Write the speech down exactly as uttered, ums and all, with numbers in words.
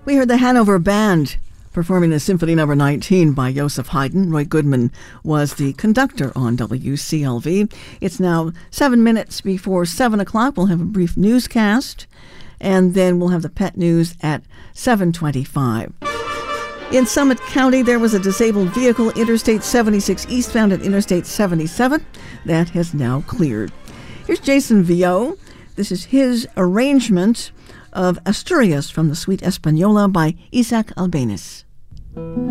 We heard the Hanover Band performing the Symphony Number nineteen by Joseph Haydn. Roy Goodman was the conductor on W C L V. It's now seven minutes before seven o'clock. We'll have a brief newscast, and then we'll have the pet news at seven twenty-five. In Summit County, there was a disabled vehicle, Interstate seventy-six eastbound at Interstate seventy-seven. That has now cleared. Here's Jason Vio. This is his arrangement of Asturias from the Suite Española by Isaac Albéniz.